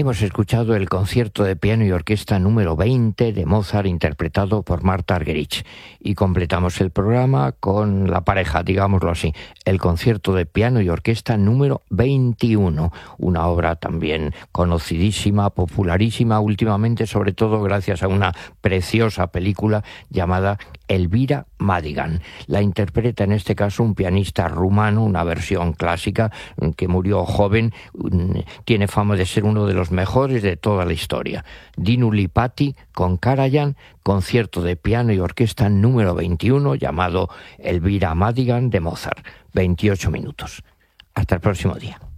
Hemos escuchado el concierto de piano y orquesta número 20 de Mozart, interpretado por Martha Argerich. Y completamos el programa con la pareja, digámoslo así, el concierto de piano y orquesta número 21, una obra también conocidísima, popularísima últimamente, sobre todo gracias a una preciosa película llamada Elvira Madigan. La interpreta en este caso un pianista rumano, una versión clásica, que murió joven, tiene fama de ser uno de los mejores de toda la historia. Dinu Lipatti con Karajan, concierto de piano y orquesta número 21 llamado Elvira Madigan de Mozart, 28 minutos. Hasta el próximo día.